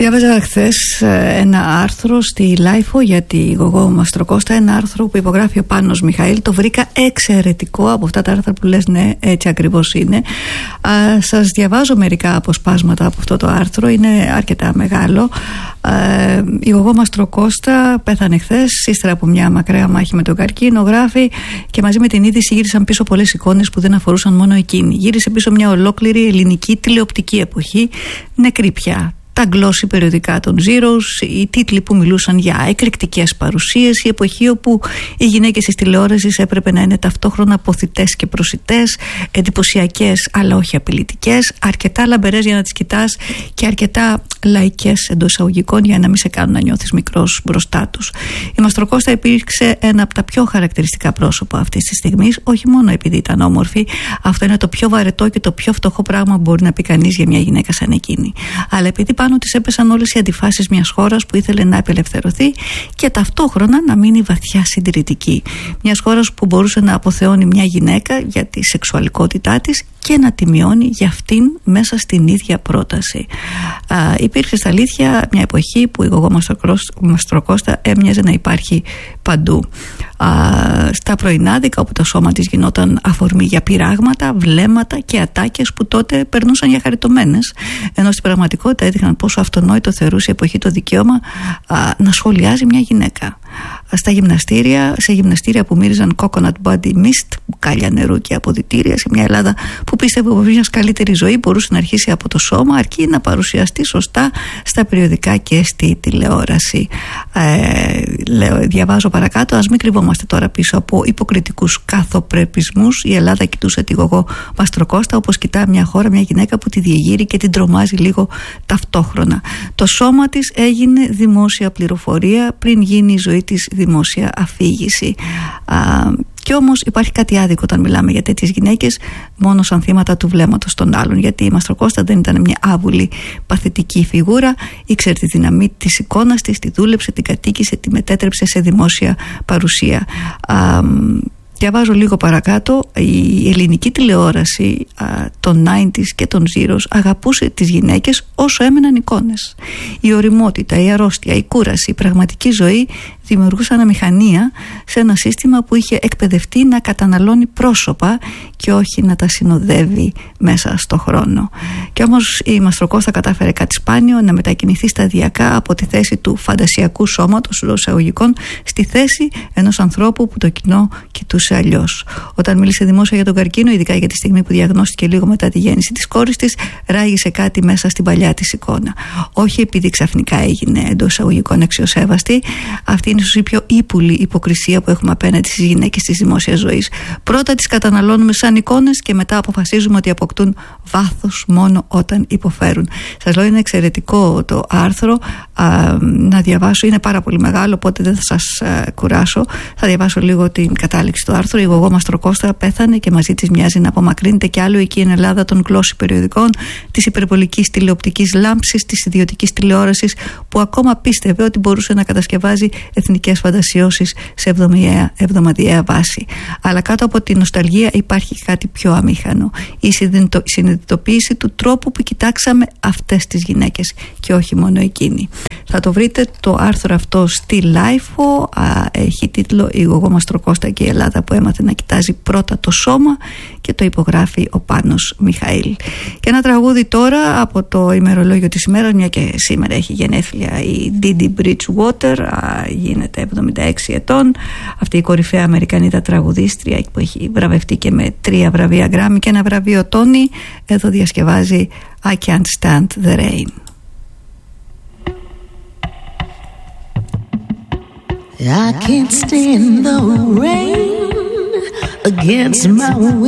Διάβαζα χθες ένα άρθρο στη Λάιφο για τη Γογό Μαστροκώστα, ένα άρθρο που υπογράφει ο Πάνος Μιχαήλ. Το βρήκα εξαιρετικό, από αυτά τα άρθρα που λες, ναι, έτσι ακριβώς είναι. Σας διαβάζω μερικά αποσπάσματα από αυτό το άρθρο, είναι αρκετά μεγάλο. Η Γογό Μαστροκώστα πέθανε χθες, ύστερα από μια μακραία μάχη με τον καρκίνο, γράφει, και μαζί με την είδηση γύρισαν πίσω πολλές εικόνες που δεν αφορούσαν μόνο εκείνη. Γύρισε πίσω μια ολόκληρη ελληνική τηλεοπτική εποχή, νεκρή πια. Τα γκλώσσι περιοδικά των Zeros, οι τίτλοι που μιλούσαν για εκρηκτικές παρουσίες, η εποχή όπου οι γυναίκες της τηλεόρασης έπρεπε να είναι ταυτόχρονα αποθητές και προσιτές, εντυπωσιακές αλλά όχι απειλητικές, αρκετά λαμπερές για να τις κοιτάς και αρκετά λαϊκές εντός εισαγωγικών για να μην σε κάνουν να νιώθεις μικρός μπροστά τους. Η Μαστροκώστα υπήρξε ένα από τα πιο χαρακτηριστικά πρόσωπα αυτής της στιγμής, όχι μόνο επειδή ήταν όμορφη, αυτό είναι το πιο βαρετό και το πιο φτωχό πράγμα που μπορεί να πει κανείς για μια γυναίκα σαν εκείνη, αλλά επειδή πάνω της έπεσαν όλες οι αντιφάσεις μιας χώρας που ήθελε να απελευθερωθεί και ταυτόχρονα να μείνει βαθιά συντηρητική. Μιας χώρας που μπορούσε να αποθεώνει μια γυναίκα για τη σεξουαλικότητά της και να τη μειώνει για αυτήν μέσα στην ίδια πρόταση. Υπήρχε στα αλήθεια μια εποχή που η Γογό Μαστροκώστα έμοιαζε να υπάρχει παντού. Στα πρωινάδικα, όπου το σώμα της γινόταν αφορμή για πειράγματα, βλέμματα και ατάκες που τότε περνούσαν για χαριτωμένες, ενώ στην πραγματικότητα έδειχναν πόσο αυτονόητο θεωρούσε η εποχή το δικαίωμα να σχολιάζει μια γυναίκα. Σε γυμναστήρια που μύριζαν coconut body mist, μπουκάλια νερού και αποδυτήρια, σε μια Ελλάδα που πίστευε ότι μια καλύτερη ζωή μπορούσε να αρχίσει από το σώμα, αρκεί να παρουσιαστεί σωστά στα περιοδικά και στη τηλεόραση. Διαβάζω παρακάτω, ας μην κρυβόμαστε τώρα πίσω από υποκριτικούς καθοπρεπισμούς. Η Ελλάδα κοιτούσε τη Γογό Μαστροκώστα όπως κοιτά μια χώρα, μια γυναίκα που τη διεγείρει και την τρομάζει λίγο ταυτόχρονα. Το σώμα της έγινε δημόσια πληροφορία πριν γίνει η ζωή της δημόσια αφήγηση. Και όμως υπάρχει κάτι άδικο όταν μιλάμε για τέτοιες γυναίκες μόνο σαν θύματα του βλέμματος των άλλων, γιατί η Μαστροκώστα δεν ήταν μια άβουλη παθητική φιγούρα, ήξερε τη δύναμη της εικόνας της, τη δούλεψε, την κατοίκησε, τη μετέτρεψε σε δημόσια παρουσία. Διαβάζω λίγο παρακάτω, η ελληνική τηλεόραση των 90s και των Zeros αγαπούσε τις γυναίκες όσο έμεναν εικόνες. Η ωριμότητα, η αρρώστια, η κούραση, η πραγματική ζωή δημιουργούσαν αμηχανία σε ένα σύστημα που είχε εκπαιδευτεί να καταναλώνει πρόσωπα και όχι να τα συνοδεύει μέσα στο χρόνο. Και όμως η Μαστροκώστα κατάφερε κάτι σπάνιο, να μετακινηθεί σταδιακά από τη θέση του φαντασιακού σώματος των εισαγωγικών στη θέση ενός ανθρώπου που το κοινό κοιτούσε αλλιώς. Όταν μίλησε δημόσια για τον καρκίνο, ειδικά για τη στιγμή που διαγνώστηκε λίγο μετά τη γέννηση της κόρης της, ράγισε κάτι μέσα στην παλιά της εικόνα. Όχι επειδή ξαφνικά έγινε εντός εισαγωγικών αξιοσέβαστη, αυτή είναι ίσως η πιο ύπουλη υποκρισία που έχουμε απέναντι στις γυναίκες της δημόσιας ζωής. Πρώτα τις καταναλώνουμε σαν εικόνες και μετά αποφασίζουμε ότι αποκτούν βάθος μόνο όταν υποφέρουν. Σας λέω, είναι εξαιρετικό το άρθρο να διαβάσω, είναι πάρα πολύ μεγάλο, οπότε δεν θα σας κουράσω. Θα διαβάσω λίγο την κατάληξη του άρθρου. Η Γογό Μαστροκώστα πέθανε και μαζί της μοιάζει να απομακρύνεται κι άλλο εκεί in Ελλάδα των γκλώσσι περιοδικών, της υπερβολικής τηλεοπτικής λάμψης, της ιδιωτικής τηλεόρασης που ακόμα πίστευε ότι μπορούσε να κατασκευάζει εθνικές φαντασιώσεις σε εβδομαδιαία βάση. Αλλά κάτω από την νοσταλγία υπάρχει κάτι πιο αμήχανο. Η συνειδητοποίηση του τρόπου που κοιτάξαμε αυτές τις γυναίκες και όχι μόνο εκείνη. Θα το βρείτε το άρθρο αυτό στη Λάιφο. Έχει τίτλο «Η Γογό Μαστροκώστα και η Ελλάδα που έμαθε να κοιτάζει πρώτα το σώμα» και το υπογράφει ο Πάνος Μιχαήλ. Και ένα τραγούδι τώρα από το ημερολόγιο της ημέρας, μια και σήμερα έχει γενέθλια η Didi Bridgewater, γίνεται 76 ετών. Αυτή η κορυφαία Αμερικανίδα τραγουδίστρια που έχει βραβευτεί και με 3 βραβεία Grammy και ένα βραβείο Tony, εδώ διασκευάζει I Can't Stand the Rain. I can't stand the rain against my will.